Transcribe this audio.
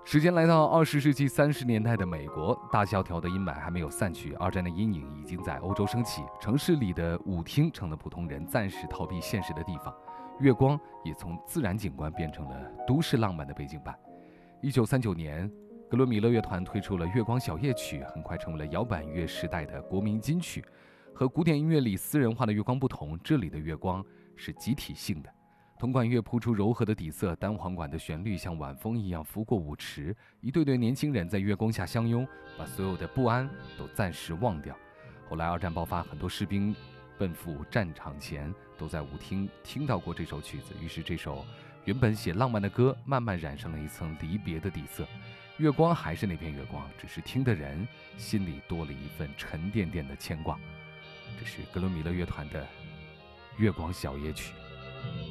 时间来到20世纪30年代的美国，大萧条的阴霾还没有散去，二战的阴影已经在欧洲升起，城市里的舞厅成了普通人暂时逃避现实的地方，月光也从自然景观变成了都市浪漫的背景板。1939年，格伦米勒乐团推出了《月光小夜曲》，很快成为了摇摆乐时代的国民金曲。和古典音乐里私人化的月光不同，这里的月光是集体性的。铜管乐铺出柔和的底色，单簧管的旋律像晚风一样拂过舞池，一对对年轻人在月光下相拥，把所有的不安都暂时忘掉。后来二战爆发，很多士兵奔赴战场前都在舞厅听到过这首曲子，于是这首原本写浪漫的歌慢慢染上了一层离别的底色。月光还是那片月光，只是听的人心里多了一份沉甸甸的牵挂。这是格伦米勒乐团的《月光小夜曲》。